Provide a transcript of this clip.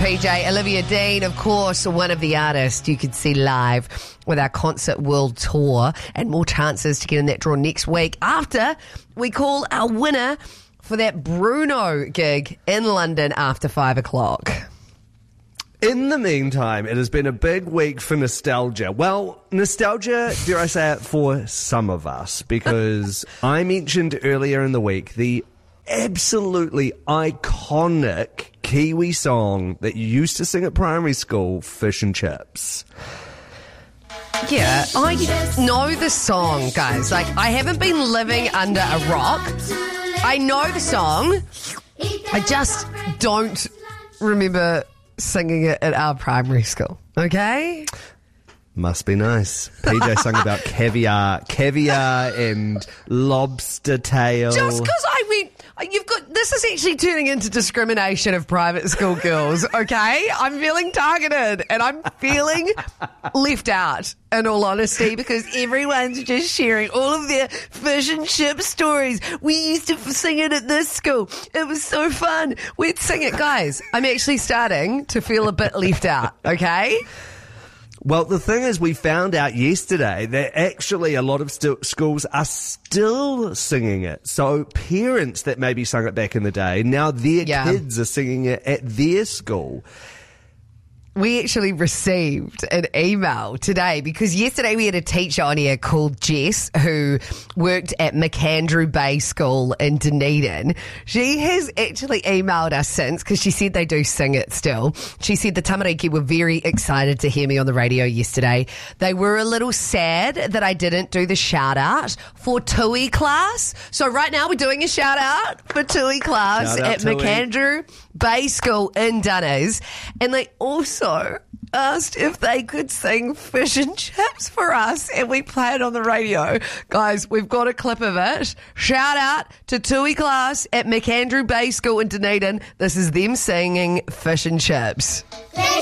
PJ. Olivia Dean, of course, one of the artists you could see live with our Concert World Tour, and more chances to get in that draw next week after we call our winner for that Bruno gig in London after 5 o'clock. In the meantime, it has been a big week for nostalgia. Well, nostalgia, dare I say it, for some of us, because I mentioned earlier in the week the absolutely iconic Kiwi song that you used to sing at primary school, Fish and Chips. Yeah, I know the song, guys. Like, I haven't been living under a rock. I know the song. I just don't remember singing it at our primary school. Okay? Must be nice. PJ sung about caviar and lobster tail. Just because I went, this is actually turning into discrimination of private school girls, okay? I'm feeling targeted and I'm feeling left out, in all honesty, because everyone's just sharing all of their fish and chip stories. We used to sing it at this school. It was so fun. We'd sing it. Guys, I'm actually starting to feel a bit left out, okay? Well, the thing is, we found out yesterday that actually a lot of schools are still singing it. So parents that maybe sung it back in the day, now their kids are singing it at their school. We actually received an email today because yesterday we had a teacher on here called Jess who worked at McAndrew Bay School in Dunedin. She has actually emailed us since because she said they do sing it still. She said the Tamariki were very excited to hear me on the radio yesterday. They were a little sad that I didn't do the shout out for TUI class. So right now we're doing a shout out for TUI class at McAndrew Bay School in Dunners. And they also asked if they could sing Fish and Chips for us, and we play it on the radio. Guys, we've got a clip of it. Shout out to TUI class at McAndrew Bay School in Dunedin. This is them singing Fish and Chips. Fish